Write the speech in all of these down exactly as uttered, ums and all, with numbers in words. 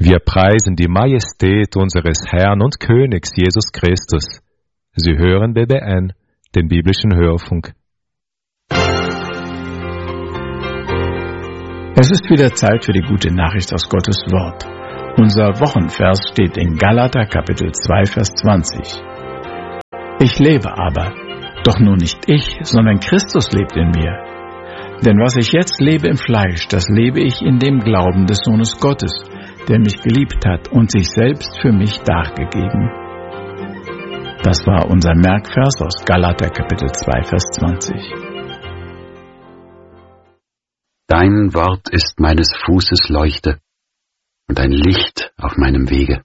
Wir preisen die Majestät unseres Herrn und Königs Jesus Christus. Sie hören B B N, den biblischen Hörfunk. Es ist wieder Zeit für die gute Nachricht aus Gottes Wort. Unser Wochenvers steht in Galater Kapitel zwei, Vers zwanzig. Ich lebe aber, doch nun nicht ich, sondern Christus lebt in mir. Denn was ich jetzt lebe im Fleisch, das lebe ich in dem Glauben des Sohnes Gottes, der mich geliebt hat und sich selbst für mich dargegeben. Das war unser Merkvers aus Galater Kapitel zwei, Vers zwanzig. Dein Wort ist meines Fußes Leuchte und ein Licht auf meinem Wege.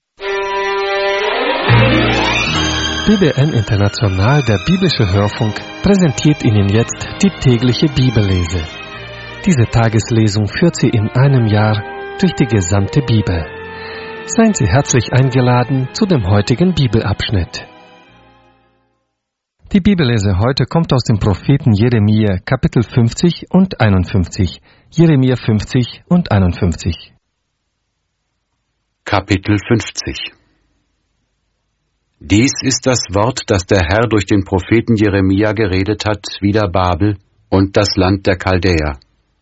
B B N International, der biblische Hörfunk, präsentiert Ihnen jetzt die tägliche Bibellese. Diese Tageslesung führt Sie in einem Jahr durch die gesamte Bibel. Seien Sie herzlich eingeladen zu dem heutigen Bibelabschnitt. Die Bibellese heute kommt aus dem Propheten Jeremia, Kapitel fünfzig und einundfünfzig. Jeremia fünfzig und einundfünfzig. Kapitel fünfzig. Dies ist das Wort, das der Herr durch den Propheten Jeremia geredet hat, wider Babel und das Land der Chaldäer.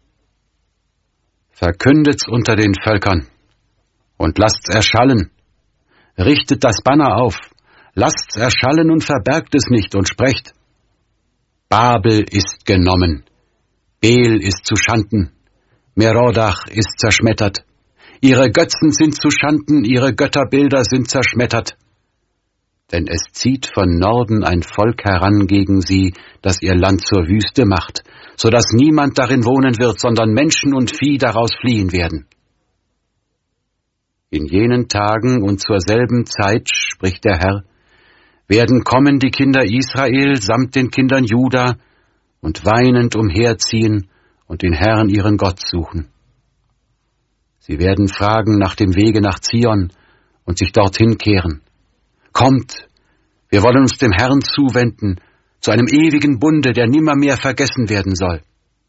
Verkündet's unter den Völkern und lasst's erschallen. Richtet das Banner auf, lasst's erschallen und verbergt es nicht und sprecht: Babel ist genommen, Bel ist zu Schanden, Merodach ist zerschmettert. Ihre Götzen sind zu Schanden, ihre Götterbilder sind zerschmettert. Denn es zieht von Norden ein Volk heran gegen sie, das ihr Land zur Wüste macht, so dass niemand darin wohnen wird, sondern Menschen und Vieh daraus fliehen werden. In jenen Tagen und zur selben Zeit, spricht der Herr, werden kommen die Kinder Israel samt den Kindern Juda und weinend umherziehen und den Herrn ihren Gott suchen. Sie werden fragen nach dem Wege nach Zion und sich dorthin kehren. Kommt, wir wollen uns dem Herrn zuwenden, zu einem ewigen Bunde, der nimmermehr vergessen werden soll.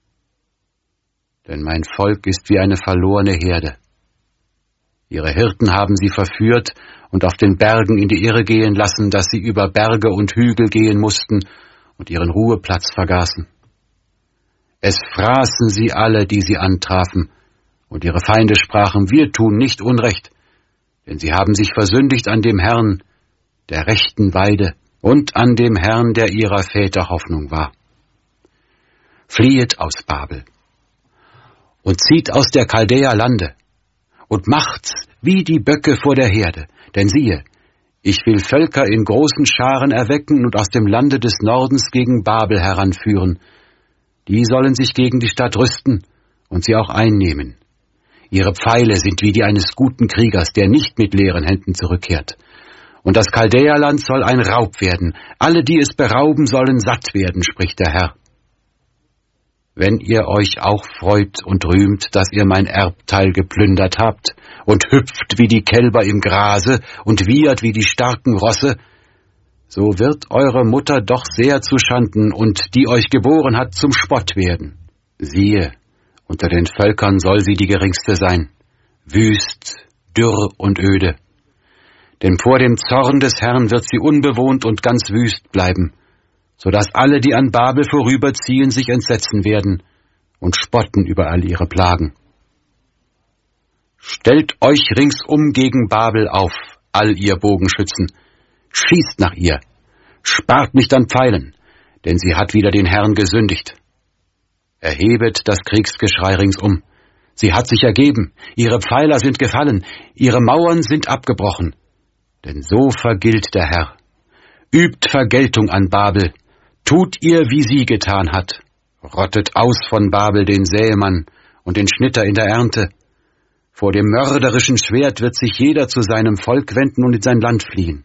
Denn mein Volk ist wie eine verlorene Herde. Ihre Hirten haben sie verführt und auf den Bergen in die Irre gehen lassen, dass sie über Berge und Hügel gehen mussten und ihren Ruheplatz vergaßen. Es fraßen sie alle, die sie antrafen, und ihre Feinde sprachen: Wir tun nicht Unrecht, denn sie haben sich versündigt an dem Herrn, der rechten Weide, und an dem Herrn, der ihrer Väter Hoffnung war. Fliehet aus Babel und zieht aus der Chaldäer Lande und macht's wie die Böcke vor der Herde, denn siehe, ich will Völker in großen Scharen erwecken und aus dem Lande des Nordens gegen Babel heranführen. Die sollen sich gegen die Stadt rüsten und sie auch einnehmen. Ihre Pfeile sind wie die eines guten Kriegers, der nicht mit leeren Händen zurückkehrt. Und das Chaldäerland soll ein Raub werden. Alle, die es berauben, sollen satt werden, spricht der Herr. Wenn ihr euch auch freut und rühmt, dass ihr mein Erbteil geplündert habt, und hüpft wie die Kälber im Grase und wiehert wie die starken Rosse, so wird eure Mutter doch sehr zu Schanden und die euch geboren hat zum Spott werden. Siehe, unter den Völkern soll sie die geringste sein, wüst, dürr und öde. Denn vor dem Zorn des Herrn wird sie unbewohnt und ganz wüst bleiben, so dass alle, die an Babel vorüberziehen, sich entsetzen werden und spotten über all ihre Plagen. Stellt euch ringsum gegen Babel auf, all ihr Bogenschützen, schießt nach ihr, spart nicht an Pfeilen, denn sie hat wider den Herrn gesündigt. Erhebet das Kriegsgeschrei ringsum, sie hat sich ergeben, ihre Pfeiler sind gefallen, ihre Mauern sind abgebrochen. Denn so vergilt der Herr. Übt Vergeltung an Babel, tut ihr, wie sie getan hat. Rottet aus von Babel den Sämann und den Schnitter in der Ernte. Vor dem mörderischen Schwert wird sich jeder zu seinem Volk wenden und in sein Land fliehen.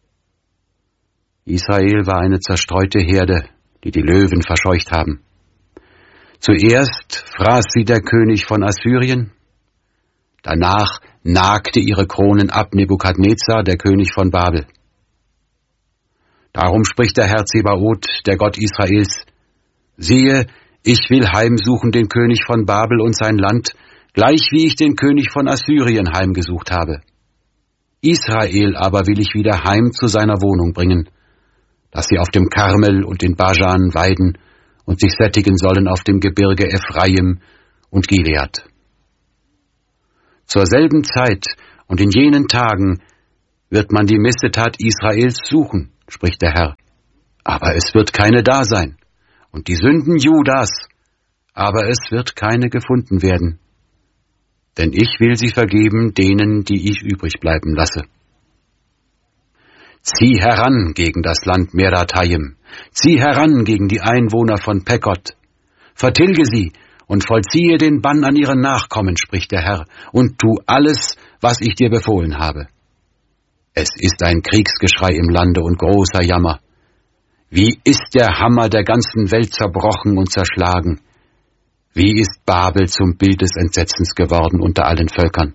Israel war eine zerstreute Herde, die die Löwen verscheucht haben. Zuerst fraß sie der König von Assyrien, danach nagte ihre Kronen ab Nebukadnezar, der König von Babel. Darum spricht der Herr Zebaoth, der Gott Israels: Siehe, ich will heimsuchen den König von Babel und sein Land, gleich wie ich den König von Assyrien heimgesucht habe. Israel aber will ich wieder heim zu seiner Wohnung bringen, dass sie auf dem Karmel und in Basan weiden und sich sättigen sollen auf dem Gebirge Ephraim und Gilead. Zur selben Zeit und in jenen Tagen wird man die Missetat Israels suchen, spricht der Herr, aber es wird keine da sein, und die Sünden Judas, aber es wird keine gefunden werden. Denn ich will sie vergeben denen, die ich übrig bleiben lasse. Zieh heran gegen das Land Meratayim, zieh heran gegen die Einwohner von Pekot, vertilge sie und vollziehe den Bann an ihren Nachkommen, spricht der Herr, und tu alles, was ich dir befohlen habe. Es ist ein Kriegsgeschrei im Lande und großer Jammer. Wie ist der Hammer der ganzen Welt zerbrochen und zerschlagen? Wie ist Babel zum Bild des Entsetzens geworden unter allen Völkern?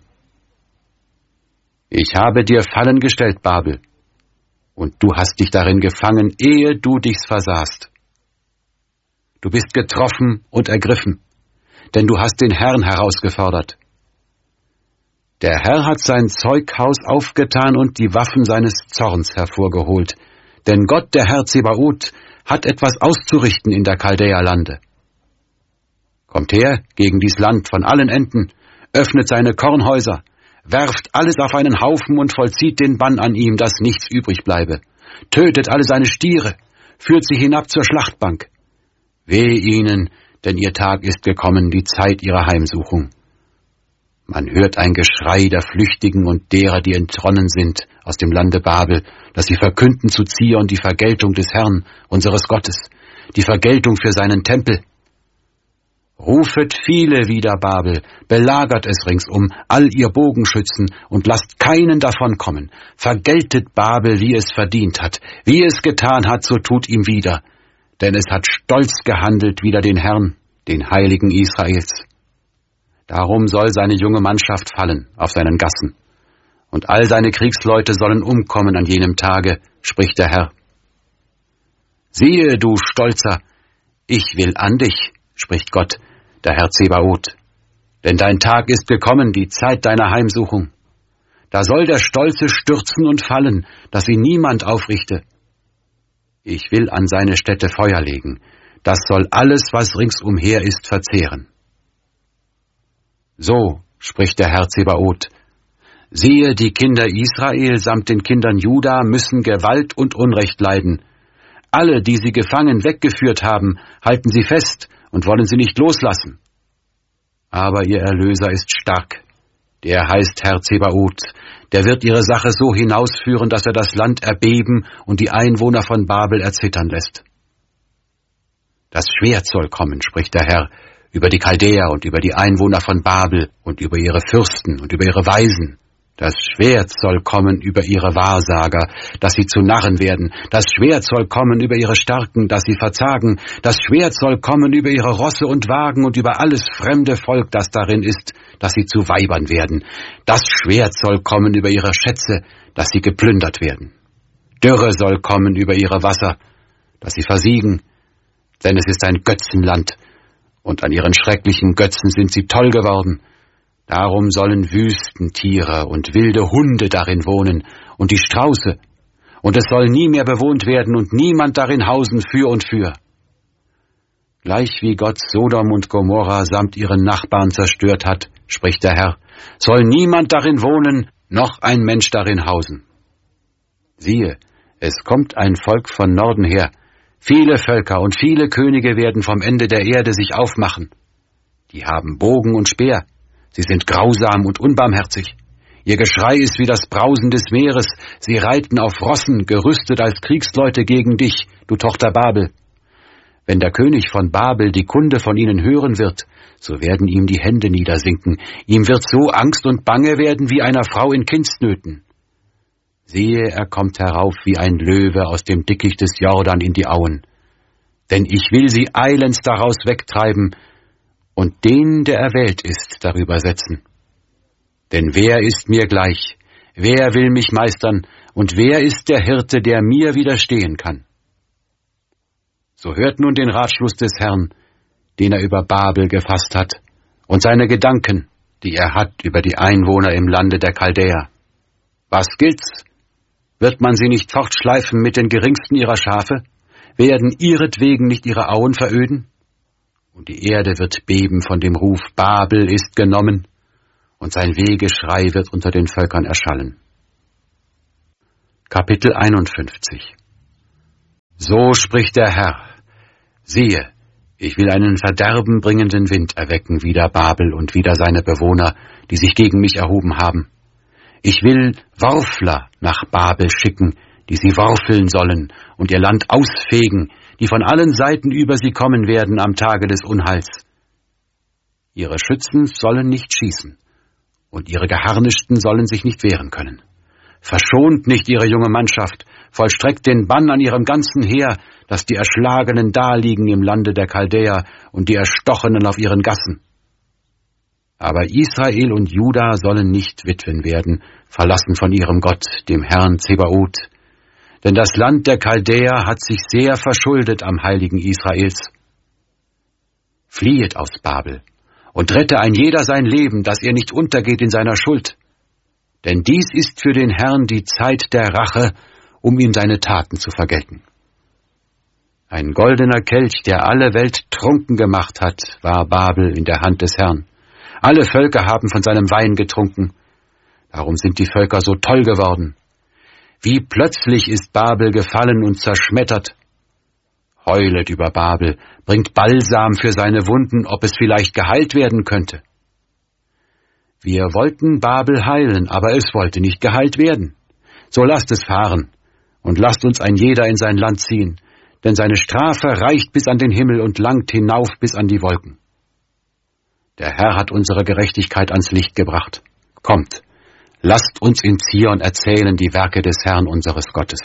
Ich habe dir Fallen gestellt, Babel, und du hast dich darin gefangen, ehe du dich's versahst. Du bist getroffen und ergriffen, denn du hast den Herrn herausgefordert. Der Herr hat sein Zeughaus aufgetan und die Waffen seines Zorns hervorgeholt, denn Gott, der Herr Zebaoth, hat etwas auszurichten in der Chaldäerlande. Kommt her gegen dies Land von allen Enden, öffnet seine Kornhäuser, werft alles auf einen Haufen und vollzieht den Bann an ihm, dass nichts übrig bleibe. Tötet alle seine Stiere, führt sie hinab zur Schlachtbank. Wehe ihnen, denn ihr Tag ist gekommen, die Zeit ihrer Heimsuchung. Man hört ein Geschrei der Flüchtigen und derer, die entronnen sind aus dem Lande Babel, dass sie verkünden zu Zion die Vergeltung des Herrn, unseres Gottes, die Vergeltung für seinen Tempel. Rufet viele wider Babel, belagert es ringsum, all ihr Bogenschützen, und lasst keinen davon kommen. Vergeltet Babel, wie es verdient hat, wie es getan hat, so tut ihm wieder, denn es hat stolz gehandelt wider den Herrn, den Heiligen Israels. Darum soll seine junge Mannschaft fallen auf seinen Gassen, und all seine Kriegsleute sollen umkommen an jenem Tage, spricht der Herr. Siehe, du Stolzer, ich will an dich, spricht Gott, der Herr Zebaoth. Denn dein Tag ist gekommen, die Zeit deiner Heimsuchung. Da soll der Stolze stürzen und fallen, dass ihn niemand aufrichte. Ich will an seine Stätte Feuer legen, das soll alles, was ringsumher ist, verzehren. So spricht der Herr Zebaoth. Siehe, die Kinder Israel samt den Kindern Juda müssen Gewalt und Unrecht leiden. Alle, die sie gefangen weggeführt haben, halten sie fest und wollen sie nicht loslassen. Aber ihr Erlöser ist stark. Der heißt Herr Zebaoth. Der wird ihre Sache so hinausführen, dass er das Land erbeben und die Einwohner von Babel erzittern lässt. Das Schwert soll kommen, spricht der Herr, über die Chaldäer und über die Einwohner von Babel und über ihre Fürsten und über ihre Weisen. Das Schwert soll kommen über ihre Wahrsager, dass sie zu Narren werden. Das Schwert soll kommen über ihre Starken, dass sie verzagen. Das Schwert soll kommen über ihre Rosse und Wagen und über alles fremde Volk, das darin ist, dass sie zu Weibern werden. Das Schwert soll kommen über ihre Schätze, dass sie geplündert werden. Dürre soll kommen über ihre Wasser, dass sie versiegen, denn es ist ein Götzenland, und an ihren schrecklichen Götzen sind sie toll geworden. Darum sollen Wüstentiere und wilde Hunde darin wohnen und die Strauße, und es soll nie mehr bewohnt werden und niemand darin hausen für und für. Gleich wie Gott Sodom und Gomorra samt ihren Nachbarn zerstört hat, spricht der Herr, soll niemand darin wohnen, noch ein Mensch darin hausen. Siehe, es kommt ein Volk von Norden her, viele Völker und viele Könige werden vom Ende der Erde sich aufmachen. Die haben Bogen und Speer. Sie sind grausam und unbarmherzig. Ihr Geschrei ist wie das Brausen des Meeres. Sie reiten auf Rossen, gerüstet als Kriegsleute gegen dich, du Tochter Babel. Wenn der König von Babel die Kunde von ihnen hören wird, so werden ihm die Hände niedersinken. Ihm wird so Angst und Bange werden wie einer Frau in Kindsnöten. Siehe, er kommt herauf wie ein Löwe aus dem Dickicht des Jordan in die Auen. Denn ich will sie eilends daraus wegtreiben, und den, der erwählt ist, darüber setzen. Denn wer ist mir gleich? Wer will mich meistern? Und wer ist der Hirte, der mir widerstehen kann? So hört nun den Ratschluss des Herrn, den er über Babel gefasst hat, und seine Gedanken, die er hat über die Einwohner im Lande der Chaldäer. Was gilt's? Wird man sie nicht fortschleifen mit den geringsten ihrer Schafe? Werden ihretwegen nicht ihre Auen veröden? Und die Erde wird beben von dem Ruf, Babel ist genommen, und sein Wehgeschrei wird unter den Völkern erschallen. Kapitel einundfünfzig. So spricht der Herr: Siehe, ich will einen verderbenbringenden Wind erwecken wider Babel und wider seine Bewohner, die sich gegen mich erhoben haben. Ich will Worfler nach Babel schicken, die sie worfeln sollen und ihr Land ausfegen, die von allen Seiten über sie kommen werden am Tage des Unheils. Ihre Schützen sollen nicht schießen, und ihre Geharnischten sollen sich nicht wehren können. Verschont nicht ihre junge Mannschaft, vollstreckt den Bann an ihrem ganzen Heer, dass die Erschlagenen daliegen im Lande der Chaldäer und die Erstochenen auf ihren Gassen. Aber Israel und Juda sollen nicht Witwen werden, verlassen von ihrem Gott, dem Herrn Zebaoth. Denn das Land der Chaldäer hat sich sehr verschuldet am Heiligen Israels. Fliehet aus Babel und rette ein jeder sein Leben, dass er nicht untergeht in seiner Schuld. Denn dies ist für den Herrn die Zeit der Rache, um ihm seine Taten zu vergelten. Ein goldener Kelch, der alle Welt trunken gemacht hat, war Babel in der Hand des Herrn. Alle Völker haben von seinem Wein getrunken. Darum sind die Völker so toll geworden. Wie plötzlich ist Babel gefallen und zerschmettert. Heulet über Babel, bringt Balsam für seine Wunden, ob es vielleicht geheilt werden könnte. Wir wollten Babel heilen, aber es wollte nicht geheilt werden. So lasst es fahren und lasst uns ein jeder in sein Land ziehen, denn seine Strafe reicht bis an den Himmel und langt hinauf bis an die Wolken. Der Herr hat unsere Gerechtigkeit ans Licht gebracht. Kommt, lasst uns in Zion erzählen die Werke des Herrn unseres Gottes.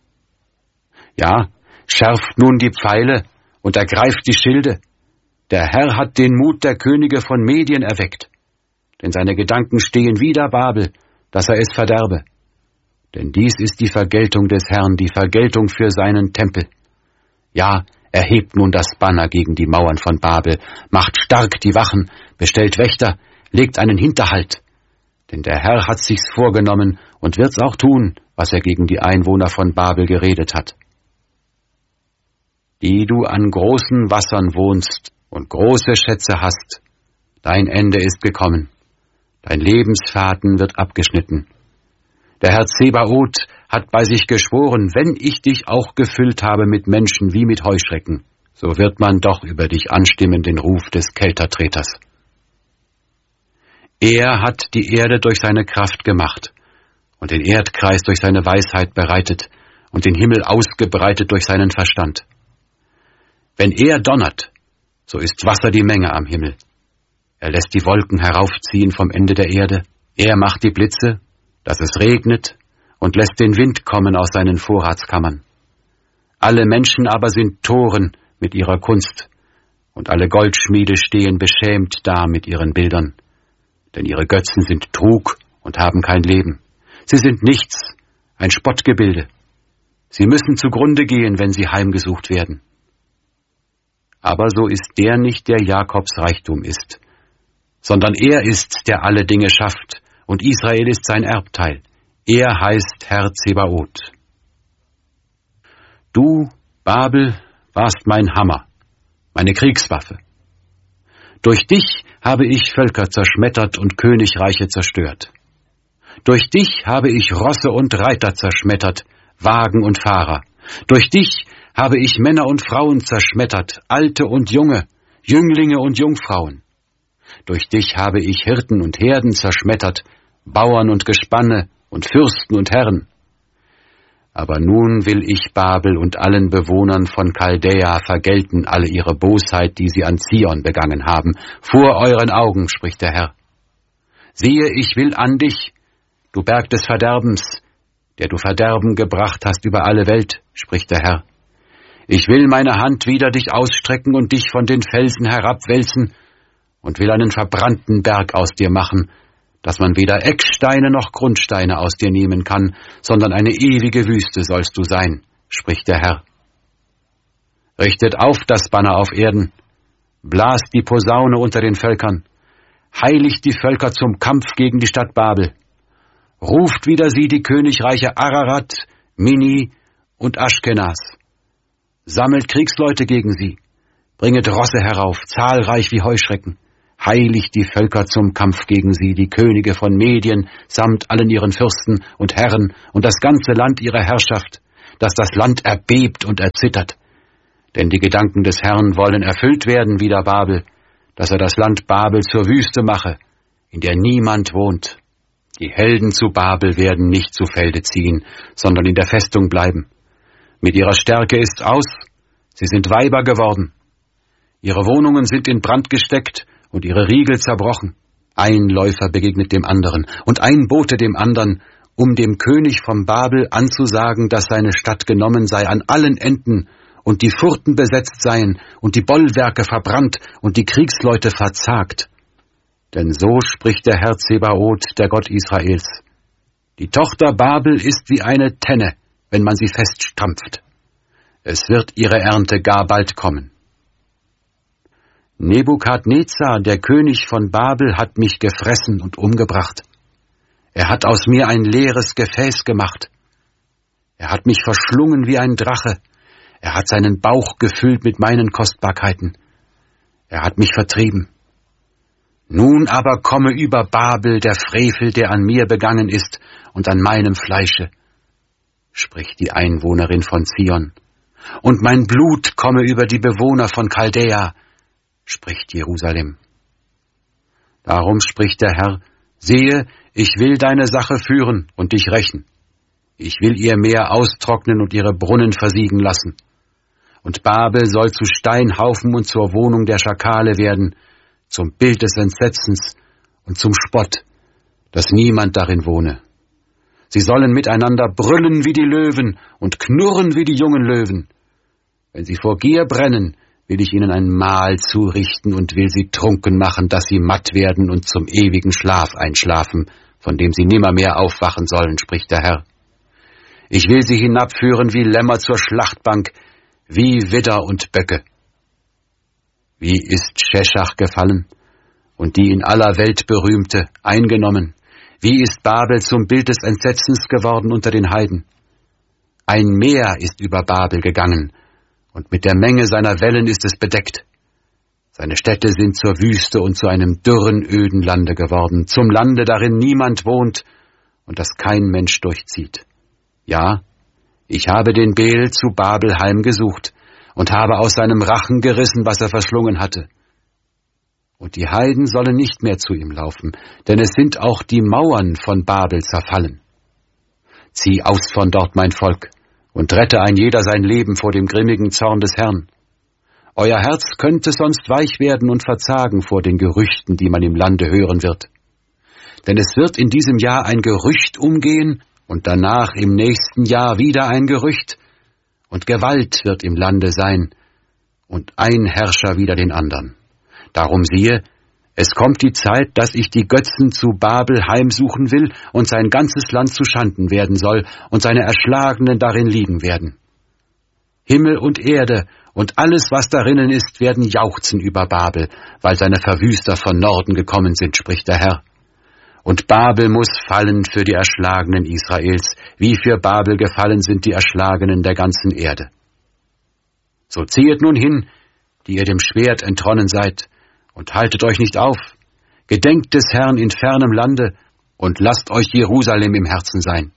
Ja, schärft nun die Pfeile und ergreift die Schilde. Der Herr hat den Mut der Könige von Medien erweckt, denn seine Gedanken stehen wider Babel, dass er es verderbe. Denn dies ist die Vergeltung des Herrn, die Vergeltung für seinen Tempel. Ja, erhebt nun das Banner gegen die Mauern von Babel, macht stark die Wachen, bestellt Wächter, legt einen Hinterhalt. Denn der Herr hat sich's vorgenommen und wird's auch tun, was er gegen die Einwohner von Babel geredet hat. Die du an großen Wassern wohnst und große Schätze hast, dein Ende ist gekommen, dein Lebensfaden wird abgeschnitten. Der Herr Zebaoth hat bei sich geschworen, wenn ich dich auch gefüllt habe mit Menschen wie mit Heuschrecken, so wird man doch über dich anstimmen den Ruf des Keltertreters. Er hat die Erde durch seine Kraft gemacht und den Erdkreis durch seine Weisheit bereitet und den Himmel ausgebreitet durch seinen Verstand. Wenn er donnert, so ist Wasser die Menge am Himmel. Er lässt die Wolken heraufziehen vom Ende der Erde. Er macht die Blitze, dass es regnet, und lässt den Wind kommen aus seinen Vorratskammern. Alle Menschen aber sind Toren mit ihrer Kunst, und alle Goldschmiede stehen beschämt da mit ihren Bildern. Denn ihre Götzen sind Trug und haben kein Leben. Sie sind nichts, ein Spottgebilde. Sie müssen zugrunde gehen, wenn sie heimgesucht werden. Aber so ist der nicht, der Jakobs Reichtum ist, sondern er ist, der alle Dinge schafft, und Israel ist sein Erbteil. Er heißt Herr Zebaoth. Du, Babel, warst mein Hammer, meine Kriegswaffe. Durch dich habe ich Völker zerschmettert und Königreiche zerstört. Durch dich habe ich Rosse und Reiter zerschmettert, Wagen und Fahrer. Durch dich habe ich Männer und Frauen zerschmettert, Alte und Junge, Jünglinge und Jungfrauen. Durch dich habe ich Hirten und Herden zerschmettert, Bauern und Gespanne und Fürsten und Herren. Aber nun will ich Babel und allen Bewohnern von Chaldäa vergelten alle ihre Bosheit, die sie an Zion begangen haben. Vor euren Augen, spricht der Herr. Siehe, ich will an dich, du Berg des Verderbens, der du Verderben gebracht hast über alle Welt, spricht der Herr. Ich will meine Hand wider dich ausstrecken und dich von den Felsen herabwälzen und will einen verbrannten Berg aus dir machen, dass man weder Ecksteine noch Grundsteine aus dir nehmen kann, sondern eine ewige Wüste sollst du sein, spricht der Herr. Richtet auf das Banner auf Erden, blast die Posaune unter den Völkern, heiligt die Völker zum Kampf gegen die Stadt Babel. Ruft wider sie die Königreiche Ararat, Mini und Aschkenas. Sammelt Kriegsleute gegen sie, bringet Rosse herauf, zahlreich wie Heuschrecken. Heiligt die Völker zum Kampf gegen sie, die Könige von Medien samt allen ihren Fürsten und Herren und das ganze Land ihrer Herrschaft, dass das Land erbebt und erzittert. Denn die Gedanken des Herrn wollen erfüllt werden wider Babel, dass er das Land Babel zur Wüste mache, in der niemand wohnt. Die Helden zu Babel werden nicht zu Felde ziehen, sondern in der Festung bleiben. Mit ihrer Stärke ist's aus, sie sind Weiber geworden. Ihre Wohnungen sind in Brand gesteckt und ihre Riegel zerbrochen. Ein Läufer begegnet dem anderen und ein Bote dem andern, um dem König von Babel anzusagen, dass seine Stadt genommen sei an allen Enden und die Furten besetzt seien und die Bollwerke verbrannt und die Kriegsleute verzagt. Denn so spricht der Herr Zebaoth, der Gott Israels. Die Tochter Babel ist wie eine Tenne, wenn man sie feststampft. Es wird ihre Ernte gar bald kommen. Nebukadnezar, der König von Babel, hat mich gefressen und umgebracht. Er hat aus mir ein leeres Gefäß gemacht. Er hat mich verschlungen wie ein Drache. Er hat seinen Bauch gefüllt mit meinen Kostbarkeiten. Er hat mich vertrieben. Nun aber komme über Babel der Frevel, der an mir begangen ist und an meinem Fleische, spricht die Einwohnerin von Zion. Und mein Blut komme über die Bewohner von Chaldäa, spricht Jerusalem. Darum spricht der Herr, siehe, ich will deine Sache führen und dich rächen. Ich will ihr Meer austrocknen und ihre Brunnen versiegen lassen. Und Babel soll zu Steinhaufen und zur Wohnung der Schakale werden, zum Bild des Entsetzens und zum Spott, dass niemand darin wohne. Sie sollen miteinander brüllen wie die Löwen und knurren wie die jungen Löwen. Wenn sie vor Gier brennen, will ich ihnen ein Mahl zurichten und will sie trunken machen, dass sie matt werden und zum ewigen Schlaf einschlafen, von dem sie nimmermehr aufwachen sollen, spricht der Herr. Ich will sie hinabführen wie Lämmer zur Schlachtbank, wie Widder und Böcke. Wie ist Sheshach gefallen und die in aller Welt berühmte eingenommen? Wie ist Babel zum Bild des Entsetzens geworden unter den Heiden? Ein Meer ist über Babel gegangen, und mit der Menge seiner Wellen ist es bedeckt. Seine Städte sind zur Wüste und zu einem dürren, öden Lande geworden, zum Lande, darin niemand wohnt und das kein Mensch durchzieht. Ja, ich habe den Beel zu Babel heimgesucht und habe aus seinem Rachen gerissen, was er verschlungen hatte. Und die Heiden sollen nicht mehr zu ihm laufen, denn es sind auch die Mauern von Babel zerfallen. Zieh aus von dort, mein Volk, und rette ein jeder sein Leben vor dem grimmigen Zorn des Herrn. Euer Herz könnte sonst weich werden und verzagen vor den Gerüchten, die man im Lande hören wird. Denn es wird in diesem Jahr ein Gerücht umgehen und danach im nächsten Jahr wieder ein Gerücht, und Gewalt wird im Lande sein und ein Herrscher wider den andern. Darum siehe, es kommt die Zeit, dass ich die Götzen zu Babel heimsuchen will und sein ganzes Land zu Schanden werden soll und seine Erschlagenen darin liegen werden. Himmel und Erde und alles, was darinnen ist, werden jauchzen über Babel, weil seine Verwüster von Norden gekommen sind, spricht der Herr. Und Babel muss fallen für die Erschlagenen Israels, wie für Babel gefallen sind die Erschlagenen der ganzen Erde. So ziehet nun hin, die ihr dem Schwert entronnen seid, und haltet euch nicht auf, gedenkt des Herrn in fernem Lande, und lasst euch Jerusalem im Herzen sein.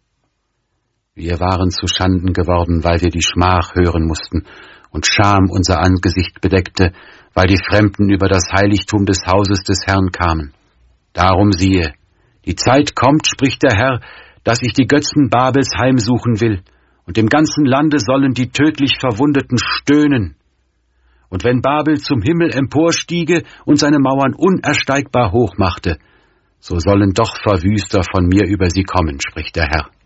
Wir waren zu Schanden geworden, weil wir die Schmach hören mussten, und Scham unser Angesicht bedeckte, weil die Fremden über das Heiligtum des Hauses des Herrn kamen. Darum siehe, die Zeit kommt, spricht der Herr, dass ich die Götzen Babels heimsuchen will, und im ganzen Lande sollen die tödlich Verwundeten stöhnen. Und wenn Babel zum Himmel emporstiege und seine Mauern unersteigbar hoch machte, so sollen doch Verwüster von mir über sie kommen, spricht der Herr.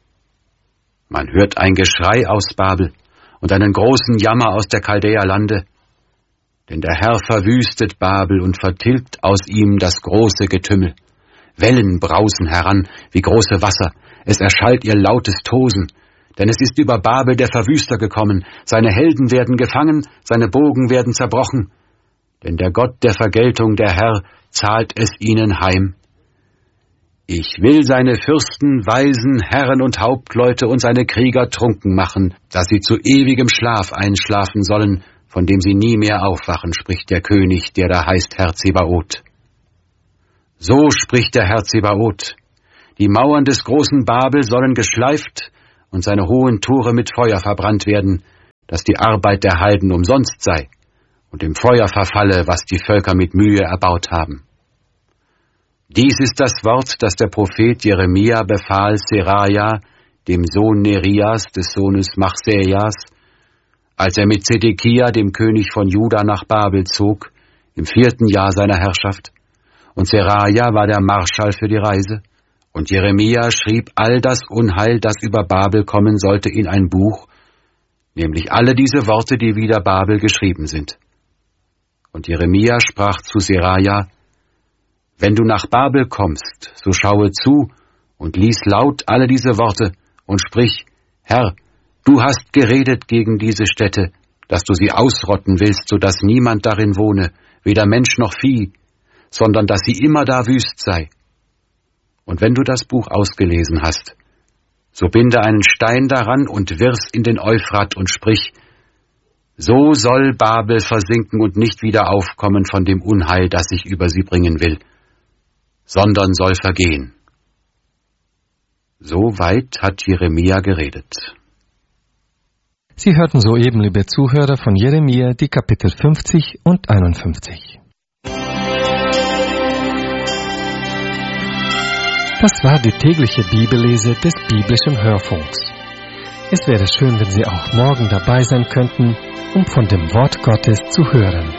Man hört ein Geschrei aus Babel und einen großen Jammer aus der Chaldäer-Lande, denn der Herr verwüstet Babel und vertilgt aus ihm das große Getümmel. Wellen brausen heran wie große Wasser, es erschallt ihr lautes Tosen, denn es ist über Babel der Verwüster gekommen, seine Helden werden gefangen, seine Bogen werden zerbrochen, denn der Gott der Vergeltung, der Herr, zahlt es ihnen heim. Ich will seine Fürsten, Weisen, Herren und Hauptleute und seine Krieger trunken machen, dass sie zu ewigem Schlaf einschlafen sollen, von dem sie nie mehr aufwachen, spricht der König, der da heißt Herr Zebaoth. So spricht der Herr Zebaoth: Die Mauern des großen Babel sollen geschleift und seine hohen Tore mit Feuer verbrannt werden, dass die Arbeit der Heiden umsonst sei und im Feuer verfalle, was die Völker mit Mühe erbaut haben. Dies ist das Wort, das der Prophet Jeremia befahl Seraja, dem Sohn Nerias, des Sohnes Machsejas, als er mit Zedekia, dem König von Juda, nach Babel zog, im vierten Jahr seiner Herrschaft, und Seraja war der Marschall für die Reise, und Jeremia schrieb all das Unheil, das über Babel kommen sollte, in ein Buch, nämlich alle diese Worte, die wider Babel geschrieben sind. Und Jeremia sprach zu Seraja: Wenn du nach Babel kommst, so schaue zu und lies laut alle diese Worte und sprich: Herr, du hast geredet gegen diese Städte, dass du sie ausrotten willst, so dass niemand darin wohne, weder Mensch noch Vieh, sondern dass sie immer da wüst sei. Und wenn du das Buch ausgelesen hast, so binde einen Stein daran und wirf's in den Euphrat und sprich: So soll Babel versinken und nicht wieder aufkommen von dem Unheil, das ich über sie bringen will, sondern soll vergehen. So weit hat Jeremia geredet. Sie hörten soeben, liebe Zuhörer, von Jeremia die Kapitel fünfzig und einundfünfzig. Das war die tägliche Bibellese des biblischen Hörfunks. Es wäre schön, wenn Sie auch morgen dabei sein könnten, um von dem Wort Gottes zu hören.